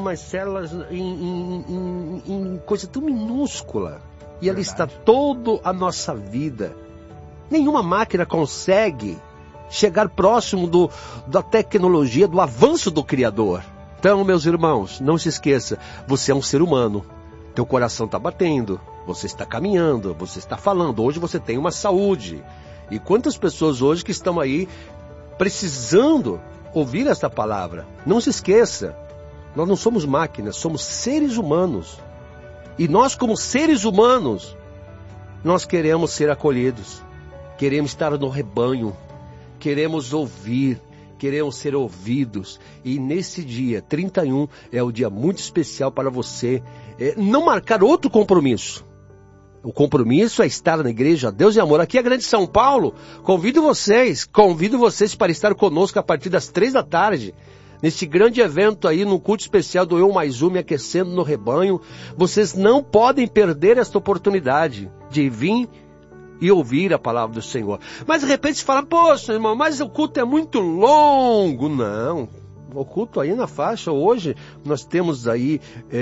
umas células em coisa tão minúscula. E ali está toda a nossa vida. Nenhuma máquina consegue chegar próximo da tecnologia, do avanço do Criador. Então, meus irmãos, não se esqueça, você é um ser humano. Teu coração está batendo, você está caminhando, você está falando. Hoje você tem uma saúde. E quantas pessoas hoje que estão aí precisando ouvir esta palavra? Não se esqueça, nós não somos máquinas, somos seres humanos. E nós, como seres humanos, nós queremos ser acolhidos, queremos estar no rebanho, queremos ouvir, queremos ser ouvidos. E nesse dia, 31, é o dia muito especial para você não marcar outro compromisso. O compromisso é estar na igreja Deus e Amor. Aqui é a Grande São Paulo. Convido vocês para estar conosco a partir das 3 da tarde. Neste grande evento aí, no culto especial do Eu Mais Um, Me Aquecendo no Rebanho. Vocês não podem perder esta oportunidade de vir e ouvir a palavra do Senhor. Mas de repente você fala, poxa, irmão, mas o culto é muito longo. Não, o culto aí na faixa, hoje nós temos aí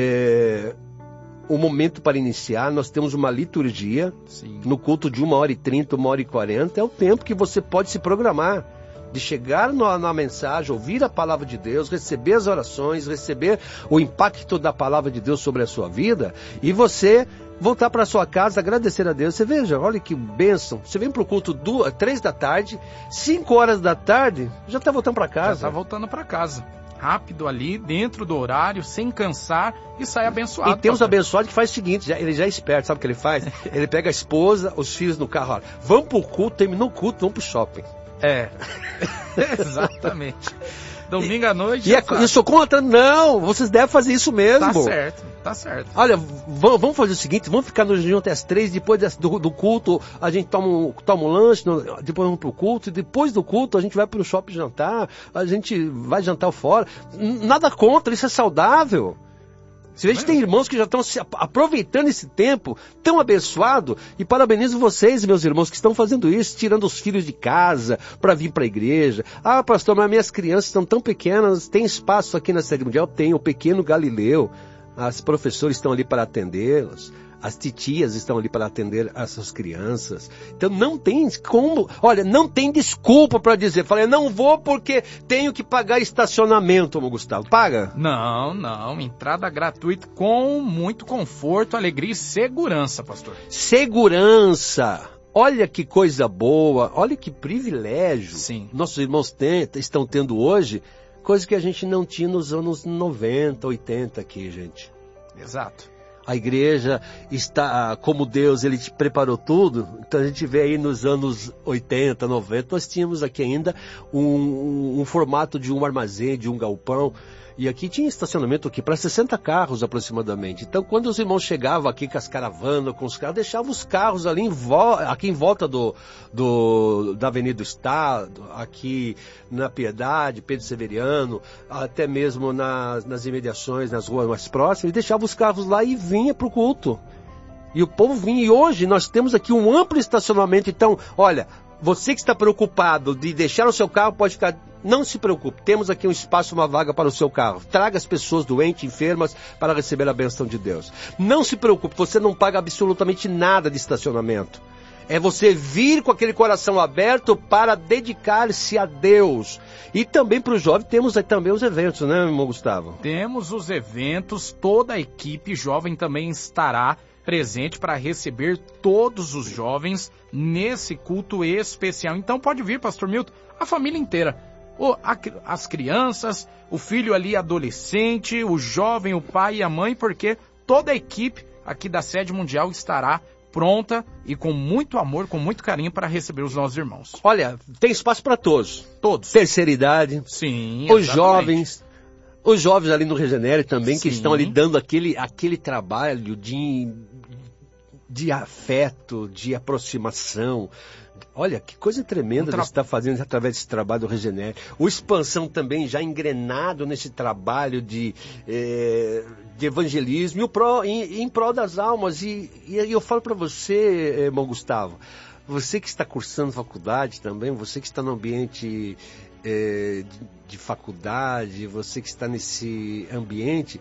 o momento para iniciar, nós temos uma liturgia. Sim. No culto de 1h30, 1h40, é o tempo que você pode se programar, de chegar na mensagem, ouvir a palavra de Deus, receber as orações, receber o impacto da palavra de Deus sobre a sua vida, e você voltar para sua casa, agradecer a Deus. Você veja, olha que bênção. Você vem para o culto 3 da tarde, 5 horas da tarde, já está voltando para casa. Já está voltando para casa. Rápido ali, dentro do horário, sem cansar, e sai abençoado. E temos abençoado que faz o seguinte, ele já é esperto, sabe o que ele faz? Ele pega a esposa, os filhos no carro, olha, vamos pro culto, terminou o culto, vamos pro shopping. Exatamente. Domingo à noite. E eu sou contra? Não, vocês devem fazer isso mesmo. Tá certo. Olha, vamos fazer o seguinte, vamos ficar no jejum até as 3, depois do culto a gente toma um lanche, depois vamos pro culto, e depois do culto a gente vai pro shopping jantar, a gente vai jantar fora. Nada contra, isso é saudável. Você vê que tem irmãos que já estão aproveitando esse tempo tão abençoado, e parabenizo vocês, meus irmãos, que estão fazendo isso, tirando os filhos de casa para vir para a igreja. Ah, pastor, mas minhas crianças estão tão pequenas, tem espaço aqui na Sede Mundial? Tem, o pequeno Galileu, as professoras estão ali para atendê-las, as titias estão ali para atender essas crianças. Então não tem como, olha, não tem desculpa para dizer, falei, não vou porque tenho que pagar estacionamento, irmão Gustavo. Paga? Não, entrada gratuita com muito conforto, alegria e segurança, pastor. Segurança! Olha que coisa boa, olha que privilégio. Sim. Nossos irmãos estão tendo hoje, coisa que a gente não tinha nos anos 90, 80 aqui, gente. Exato. A igreja está, como Deus, Ele te preparou tudo. Então a gente vê aí nos anos 80, 90, nós tínhamos aqui ainda um formato de um armazém, de um galpão. E aqui tinha estacionamento aqui para 60 carros aproximadamente. Então quando os irmãos chegavam aqui com as caravanas, com os carros, deixavam os carros ali aqui em volta da Avenida do Estado, aqui na Piedade, Pedro Severiano, até mesmo nas imediações, nas ruas mais próximas, e deixavam os carros lá e vinha para o culto. E o povo vinha. E hoje nós temos aqui um amplo estacionamento. Então, olha, você que está preocupado de deixar o seu carro, pode ficar... Não se preocupe, temos aqui um espaço, uma vaga para o seu carro. Traga as pessoas doentes, enfermas, para receber a bênção de Deus. Não se preocupe, você não paga absolutamente nada de estacionamento. É você vir com aquele coração aberto para dedicar-se a Deus. E também para os jovens temos aí também os eventos, né, irmão Gustavo? Temos os eventos, toda a equipe jovem também estará presente para receber todos os jovens nesse culto especial. Então pode vir, pastor Milton, a família inteira. As crianças, o filho ali adolescente, o jovem, o pai e a mãe, porque toda a equipe aqui da Sede Mundial estará pronta e com muito amor, com muito carinho para receber os nossos irmãos. Olha, tem espaço para todos. Todos. Terceira idade. Sim, os jovens. Os jovens ali no Regenere também, Sim. Que estão ali dando aquele trabalho de afeto, de aproximação. Olha, que coisa tremenda você está fazendo através desse trabalho do Regenere. O Expansão também já engrenado nesse trabalho de evangelismo em prol das almas. E eu falo para você, irmão Gustavo, você que está cursando faculdade também, você que está no ambiente de faculdade, você que está nesse ambiente,